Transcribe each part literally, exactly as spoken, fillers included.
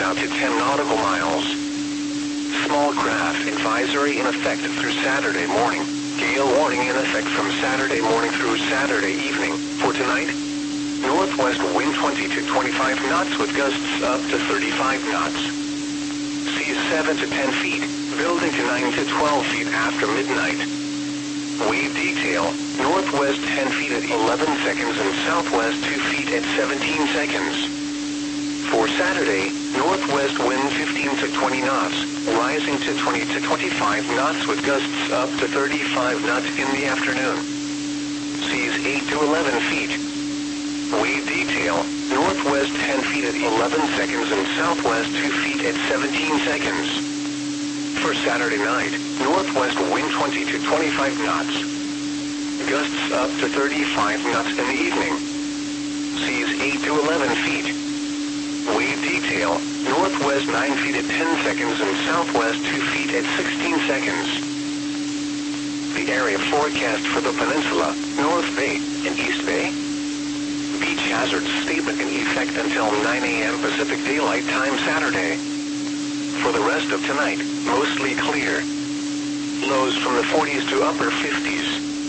out to ten nautical miles. Small craft advisory in effect through Saturday morning. Gale warning in effect from Saturday morning through Saturday evening. For tonight, northwest wind twenty to twenty-five knots with gusts up to thirty-five knots. Seas seven to ten feet, building to nine to twelve feet after midnight. Wave detail, northwest ten feet at eleven seconds and southwest two feet at seventeen seconds. For Saturday, northwest wind fifteen to twenty knots, rising to twenty to twenty-five knots with gusts up to thirty-five knots in the afternoon. Seas eight to eleven feet. Wave detail, northwest ten feet at eleven seconds and southwest two feet at seventeen seconds. For Saturday night, northwest wind twenty to twenty-five knots. Gusts up to thirty-five knots in the evening. Seas eight to eleven feet. Wave detail, northwest nine feet at ten seconds and southwest two feet at sixteen seconds. The area forecast for the peninsula, North Bay and East Bay. Beach hazard statement in effect until nine A M Pacific Daylight Time Saturday. For the rest of tonight, mostly clear. Lows from the forties to upper fifties.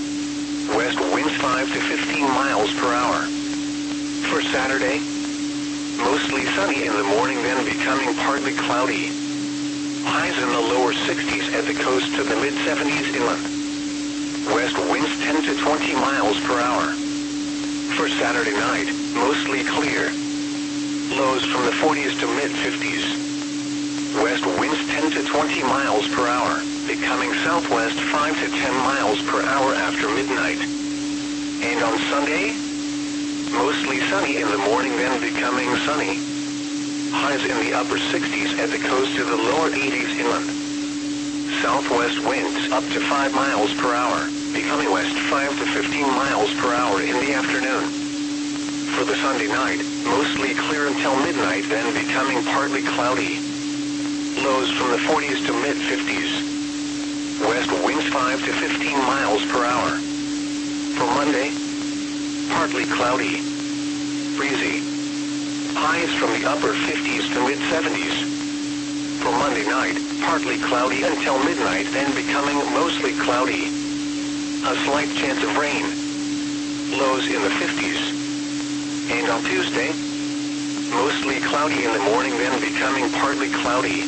West winds five to fifteen miles per hour. For Saturday, mostly sunny in the morning, then becoming partly cloudy. Highs in the lower sixties at the coast to the mid seventies inland. West winds ten to twenty miles per hour. For Saturday night, mostly clear. Lows from the forties to mid fifties. West winds ten to twenty miles per hour, becoming southwest five to ten miles per hour after midnight. And on Sunday, mostly sunny in the morning, then becoming sunny. Highs in the upper sixties at the coast to the lower eighties inland. Southwest winds up to five miles per hour, becoming west five to fifteen miles per hour in the afternoon. For the Sunday night, mostly clear until midnight, then becoming partly cloudy. Lows from the forties to mid fifties. West winds five to fifteen miles per hour. For Monday, partly cloudy. Breezy. Highs from the upper fifties to mid seventies. For Monday night, partly cloudy until midnight, then becoming mostly cloudy. A slight chance of rain. Lows in the fifties. And on Tuesday, mostly cloudy in the morning, then becoming partly cloudy.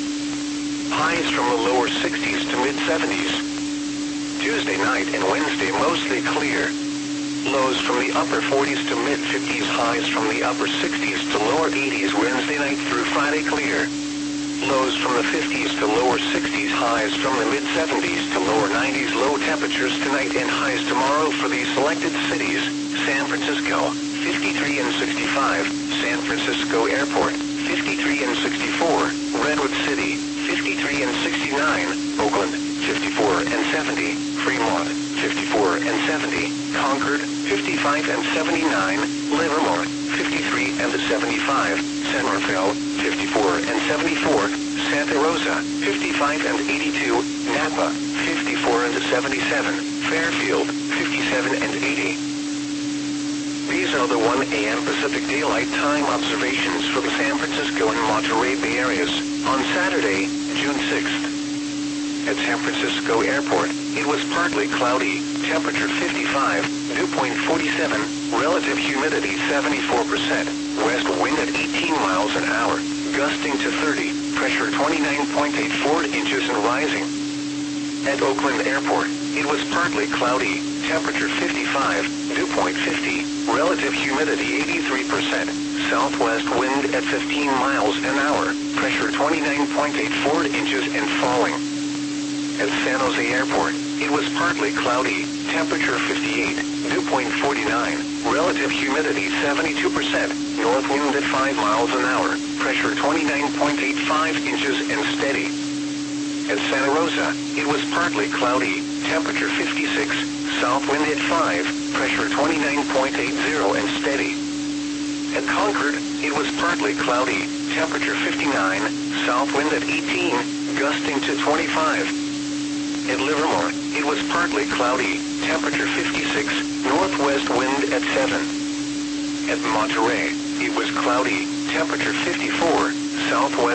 Highs from the lower sixties to mid seventies. Tuesday night and Wednesday mostly clear. Lows from the upper forties to mid fifties, highs from the upper sixties to lower eighties Wednesday night through Friday clear. Lows from the fifties to lower sixties, highs from the mid seventies to lower nineties, low temperatures tonight and highs tomorrow for these selected cities: San Francisco, fifty-three and sixty-five, San Francisco Airport, fifty-three and sixty-four, Redwood City, fifty-three and sixty-nine, Oakland, fifty-four and seventy, Fremont, fifty-four and seventy, Concord, fifty-five and seventy-nine, Livermore, fifty-three and seventy-five, San Rafael, fifty-four and seventy-four, Santa Rosa, fifty-five and eighty-two, Napa, fifty-four and seventy-seven, Fairfield, fifty-seven and eighty. These are the one A M Pacific Daylight Time observations for the San Francisco and Monterey Bay areas on Saturday, June sixth. At San Francisco Airport, it was partly cloudy, temperature fifty-five, dew point forty-seven, relative humidity seventy-four percent, west wind at eighteen miles an hour, gusting to thirty, pressure twenty-nine point eight four inches and rising. At Oakland Airport, it was partly cloudy, temperature fifty-five, dew point fifty, relative humidity eighty-three percent, southwest wind at fifteen miles an hour, pressure twenty-nine point eight four inches and falling. At San Jose Airport, it was partly cloudy, temperature fifty-eight, dew point forty-nine, relative humidity seventy-two percent, north wind at five miles an hour, pressure twenty-nine point eight five inches and steady. At Santa Rosa, it was partly cloudy, temperature fifty-six, south wind at five, pressure twenty-nine point eight zero and steady. At Concord, it was partly cloudy, temperature fifty-nine, south wind at eighteen, gusting to twenty-five. At Livermore, it was partly cloudy, temperature fifty-six, northwest wind at seven. At Monterey, it was cloudy, temperature fifty-four, southwest